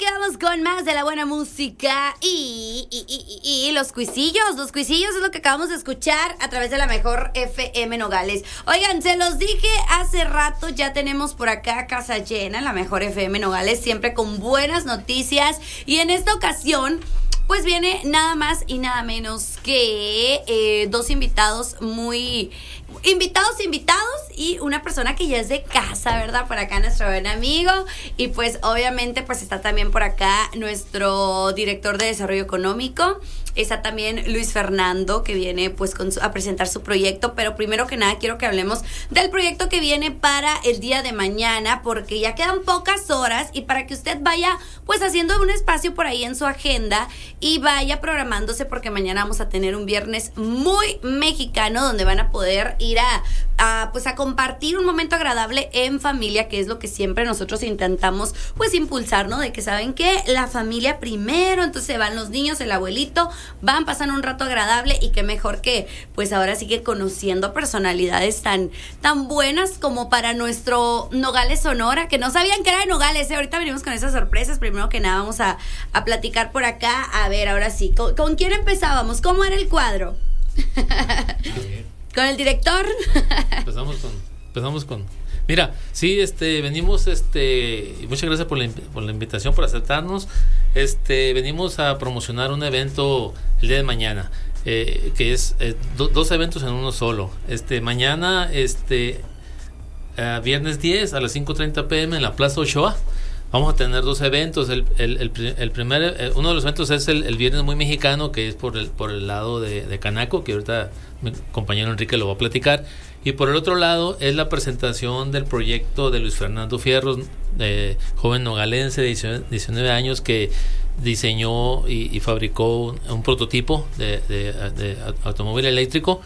llegamos con más de la buena música y los cuisillos. Los cuisillos es lo que acabamos de escuchar a través de la mejor FM Nogales. Oigan, se los dije hace rato, ya tenemos por acá casa llena, la mejor FM Nogales, siempre con buenas noticias. Y en esta ocasión, pues viene nada más y nada menos que dos invitados invitados y una persona que ya es de casa, ¿verdad? Por acá nuestro buen amigo y pues obviamente pues está también por acá nuestro director de desarrollo económico, está también Luis Fernando que viene pues a presentar su proyecto, pero primero que nada quiero que hablemos del proyecto que viene para el día de mañana porque ya quedan pocas horas y para que usted vaya pues haciendo un espacio por ahí en su agenda y vaya programándose porque mañana vamos a tener un viernes muy mexicano donde van a poder ir a compartir un momento agradable en familia, que es lo que siempre nosotros intentamos pues impulsar, ¿no? De que saben que la familia primero, entonces van los niños, el abuelito, van, pasan un rato agradable y qué mejor que pues ahora sigue conociendo personalidades tan buenas como para nuestro Nogales Sonora, que no sabían que era de Nogales, ahorita venimos con esas sorpresas. Primero que nada vamos a platicar por acá, a ver, ahora sí, ¿con quién empezábamos? ¿Cómo era el cuadro? ¿Con el director? Empezamos con. Mira, sí, venimos, muchas gracias por la invitación, por aceptarnos. Venimos a promocionar un evento el día de mañana, que es dos eventos en uno solo. Mañana, viernes 10 a las 5:30 p.m. en la Plaza Ochoa. Vamos a tener dos eventos. El primer, uno de los eventos es el Viernes Muy Mexicano, que es por el lado de Canaco, que ahorita mi compañero Enrique lo va a platicar. Y por el otro lado es la presentación del proyecto de Luis Fernando Fierros, joven nogalense de 19 años que diseñó y fabricó un prototipo de automóvil eléctrico,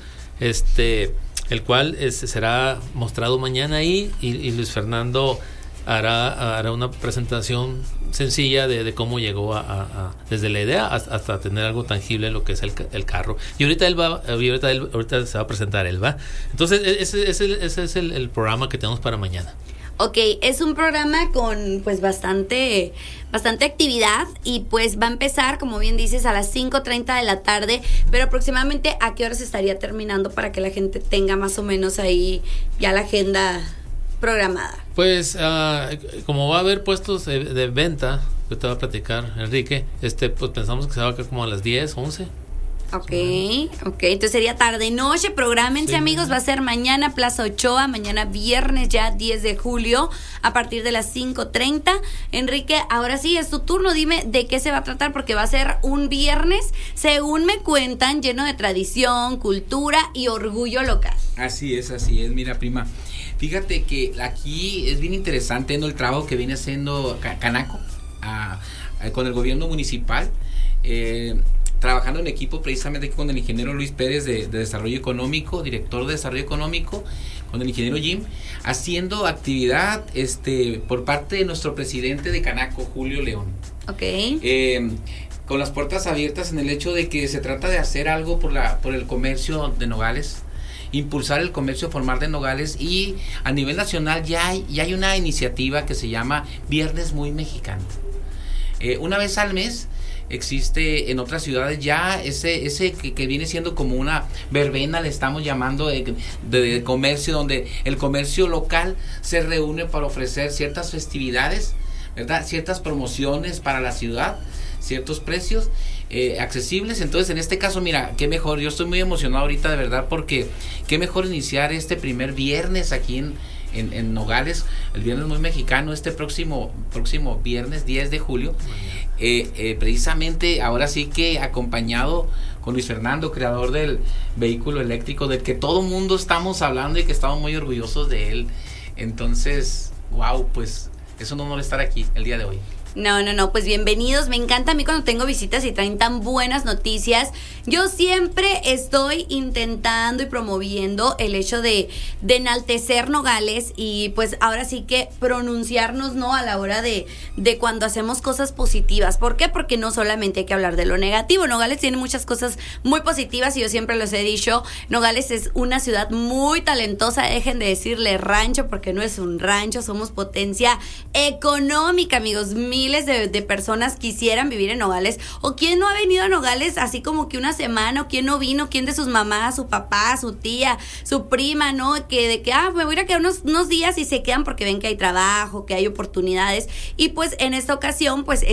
el cual será mostrado mañana ahí y Luis Fernando hará una presentación sencilla de cómo llegó desde la idea hasta tener algo tangible lo que es el carro. Y ahorita ahorita se va a presentar él, ¿va? Entonces ese es el programa que tenemos para mañana. Ok, es un programa con pues bastante actividad y pues va a empezar, como bien dices, a las 5:30 de la tarde, pero aproximadamente ¿a qué hora se estaría terminando para que la gente tenga más o menos ahí ya la agenda programada? Pues como va a haber puestos de venta, yo te voy a platicar, Enrique, pues pensamos que se va a quedar como a las 10, 11. Ok, entonces sería tarde noche, prográmense, sí, amigos, va a ser mañana Plaza Ochoa, mañana viernes ya 10 de julio a partir de las 5:30. Enrique, ahora sí es tu turno, dime de qué se va a tratar porque va a ser un viernes, según me cuentan, lleno de tradición, cultura y orgullo local. Así es, mira prima, fíjate que aquí es bien interesante, ¿no? El trabajo que viene haciendo Canaco con el gobierno municipal, trabajando en equipo precisamente con el ingeniero Luis Pérez de Desarrollo Económico, director de Desarrollo Económico, con el ingeniero Jim, haciendo actividad por parte de nuestro presidente de Canaco, Julio León. Ok. Con las puertas abiertas en el hecho de que se trata de hacer algo por el comercio de Nogales, impulsar el comercio formal de Nogales, y a nivel nacional ya hay una iniciativa que se llama Viernes Muy Mexicano. Una vez al mes existe en otras ciudades ya ese que viene siendo como una verbena, le estamos llamando, de comercio, donde el comercio local se reúne para ofrecer ciertas festividades, ¿verdad? Ciertas promociones para la ciudad, ciertos precios accesibles. Entonces en este caso, mira, qué mejor, yo estoy muy emocionado ahorita de verdad, porque qué mejor iniciar este primer viernes aquí en Nogales, el Viernes Muy Mexicano, próximo viernes 10 de julio, precisamente ahora sí que acompañado con Luis Fernando, creador del vehículo eléctrico, del que todo mundo estamos hablando y que estamos muy orgullosos de él. Entonces, wow, pues es un honor estar aquí el día de hoy. No, pues bienvenidos, me encanta a mí cuando tengo visitas y traen tan buenas noticias. Yo siempre estoy intentando y promoviendo el hecho de enaltecer Nogales y pues ahora sí que pronunciarnos, ¿no? A la hora de cuando hacemos cosas positivas. ¿Por qué? Porque no solamente hay que hablar de lo negativo. Nogales tiene muchas cosas muy positivas y yo siempre los he dicho, Nogales es una ciudad muy talentosa, dejen de decirle rancho porque no es un rancho, somos potencia económica, amigos míos. miles de personas quisieran vivir en Nogales, o quién no ha venido a Nogales así como que una semana, o quién no vino, quién de sus mamás, su papá, su tía, su prima, ¿no? Que me voy a quedar unos días, y se quedan porque ven que hay trabajo, que hay oportunidades, y pues en esta ocasión pues